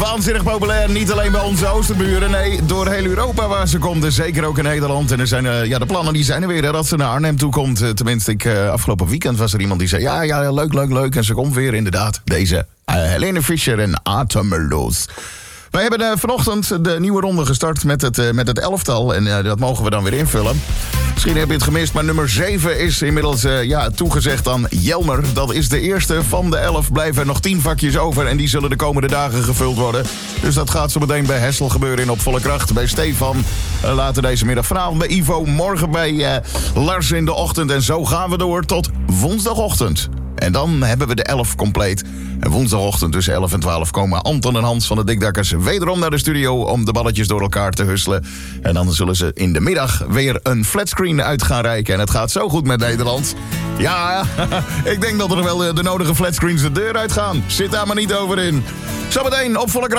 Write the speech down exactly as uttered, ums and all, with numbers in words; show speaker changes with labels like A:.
A: Waanzinnig populair, niet alleen bij onze oosterburen, nee, door heel Europa waar ze komt. Dus zeker ook in Nederland. En er zijn, uh, ja, de plannen die zijn er weer, hè, dat ze naar Arnhem toe komt. Uh, tenminste, ik, uh, afgelopen weekend was er iemand die zei, ja, ja, leuk, leuk, leuk. En ze komt weer, inderdaad, deze uh, Helene Fischer en Atemeloos. Wij hebben uh, vanochtend de nieuwe ronde gestart met het, uh, met het elftal. En uh, dat mogen we dan weer invullen. Misschien heb je het gemist, maar nummer zeven is inmiddels uh, ja, toegezegd aan Jelmer. Dat is de eerste van de elf. Blijven er nog tien vakjes over en die zullen de komende dagen gevuld worden. Dus dat gaat zo meteen bij Hessel gebeuren in Op Volle Kracht. Bij Stefan uh, later deze middag. Vanavond bij Ivo, morgen bij uh, Lars in de ochtend. En zo gaan we door tot woensdagochtend. En dan hebben we de elf compleet. En woensdagochtend tussen elf en twaalf komen Anton en Hans van de Dikdakkers wederom naar de studio om de balletjes door elkaar te husselen. En dan zullen ze in de middag weer een flatscreen uit gaan reiken. En het gaat zo goed met Nederland. Ja, ik denk dat er wel de nodige flatscreens de deur uitgaan. Zit daar maar niet over in. Zometeen Op Volle Kracht.